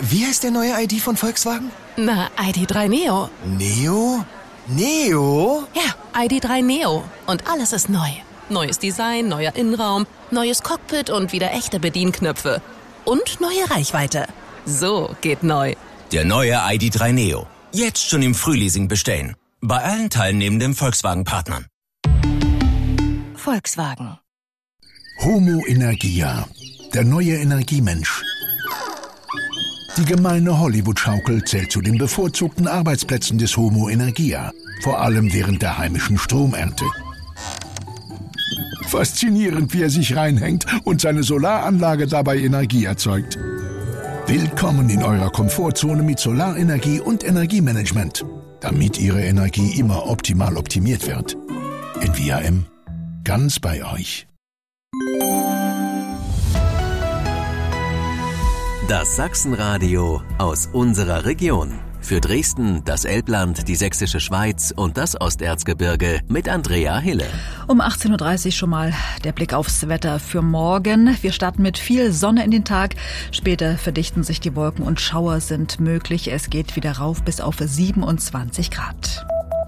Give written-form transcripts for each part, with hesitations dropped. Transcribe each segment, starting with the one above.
Wie heißt der neue ID von Volkswagen? Na, ID.3 Neo. Neo? Neo? Ja, ID.3 Neo. Und alles ist neu. Neues Design, neuer Innenraum, neues Cockpit und wieder echte Bedienknöpfe. Und neue Reichweite. So geht neu. Der neue ID.3 Neo. Jetzt schon im Frühleasing bestellen. Bei allen teilnehmenden Volkswagen-Partnern. Volkswagen. Homo Energia, der neue Energiemensch. Die gemeine Hollywood-Schaukel zählt zu den bevorzugten Arbeitsplätzen des Homo Energia, vor allem während der heimischen Stromernte. Faszinierend, wie er sich reinhängt und seine Solaranlage dabei Energie erzeugt. Willkommen in eurer Komfortzone mit Solarenergie und Energiemanagement, damit Ihre Energie immer optimal optimiert wird. NVAM, ganz bei euch. Das Sachsenradio aus unserer Region. Für Dresden, das Elbland, die Sächsische Schweiz und das Osterzgebirge mit Andrea Hille. Um 18.30 Uhr schon mal der Blick aufs Wetter für morgen. Wir starten mit viel Sonne in den Tag. Später verdichten sich die Wolken und Schauer sind möglich. Es geht wieder rauf bis auf 27 Grad.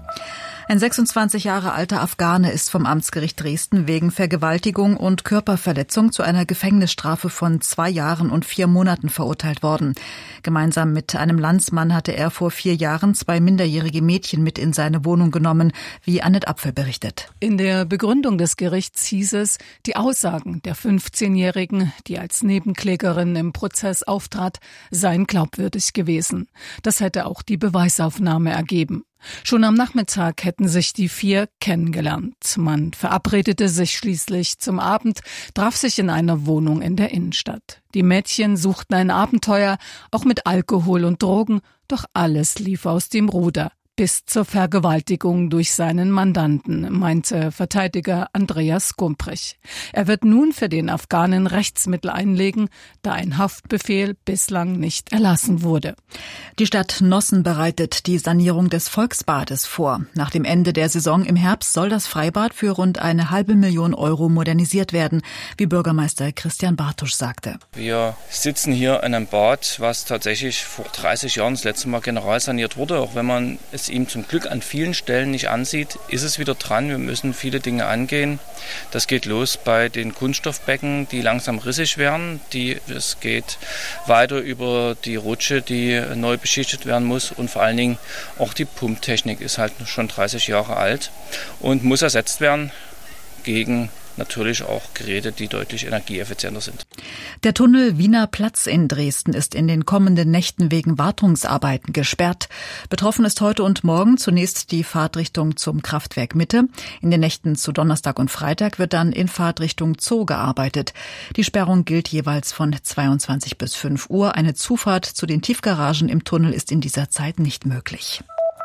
Ein 26 Jahre alter Afghane ist vom Amtsgericht Dresden wegen Vergewaltigung und Körperverletzung zu einer Gefängnisstrafe von 2 Jahren und 4 Monaten verurteilt worden. Gemeinsam mit einem Landsmann hatte er vor 4 Jahren 2 minderjährige Mädchen mit in seine Wohnung genommen, wie Annette Apfel berichtet. In der Begründung des Gerichts hieß es, die Aussagen der 15-Jährigen, die als Nebenklägerin im Prozess auftrat, seien glaubwürdig gewesen. Das hätte auch die Beweisaufnahme ergeben. Schon am Nachmittag hätten sich die 4 kennengelernt. Man verabredete sich schließlich zum Abend, traf sich in einer Wohnung in der Innenstadt. Die Mädchen suchten ein Abenteuer, auch mit Alkohol und Drogen, doch alles lief aus dem Ruder. Bis zur Vergewaltigung durch seinen Mandanten, meinte Verteidiger Andreas Gumprich. Er wird nun für den Afghanen Rechtsmittel einlegen, da ein Haftbefehl bislang nicht erlassen wurde. Die Stadt Nossen bereitet die Sanierung des Volksbades vor. Nach dem Ende der Saison im Herbst soll das Freibad für rund 500.000 Euro modernisiert werden, wie Bürgermeister Christian Bartusch sagte. Wir sitzen hier in einem Bad, was tatsächlich vor 30 Jahren das letzte Mal generalsaniert wurde, auch wenn man es ihm zum Glück an vielen Stellen nicht ansieht, ist es wieder dran. Wir müssen viele Dinge angehen. Das geht los bei den Kunststoffbecken, die langsam rissig werden. Es geht weiter über die Rutsche, die neu beschichtet werden muss. Und vor allen Dingen auch die Pumptechnik ist halt schon 30 Jahre alt und muss ersetzt werden gegen natürlich auch Geräte, die deutlich energieeffizienter sind. Der Tunnel Wiener Platz in Dresden ist in den kommenden Nächten wegen Wartungsarbeiten gesperrt. Betroffen ist heute und morgen zunächst die Fahrtrichtung zum Kraftwerk Mitte. In den Nächten zu Donnerstag und Freitag wird dann in Fahrtrichtung Zoo gearbeitet. Die Sperrung gilt jeweils von 22 bis 5 Uhr. Eine Zufahrt zu den Tiefgaragen im Tunnel ist in dieser Zeit nicht möglich.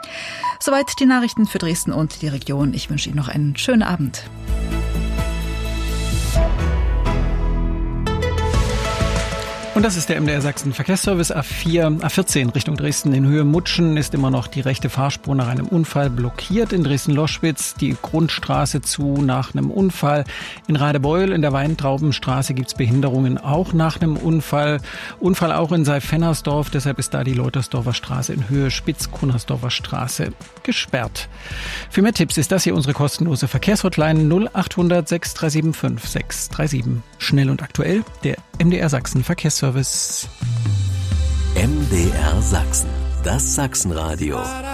Soweit die Nachrichten für Dresden und die Region. Ich wünsche Ihnen noch einen schönen Abend. Und das ist der MDR Sachsen Verkehrsservice. A14 Richtung Dresden in Höhe Mutschen ist immer noch die rechte Fahrspur nach einem Unfall blockiert. In Dresden-Loschwitz die Grundstraße zu nach einem Unfall. In Radebeul in der Weintraubenstraße gibt's Behinderungen auch nach einem Unfall. Unfall auch in Seif-Hennersdorf, deshalb ist da die Leutersdorfer Straße in Höhe Spitz-Kunnersdorfer Straße gesperrt. Für mehr Tipps ist das hier unsere kostenlose Verkehrshotline 0800 6375 637. Schnell und aktuell, der MDR Sachsen Verkehrsservice. MDR Sachsen, das Sachsenradio.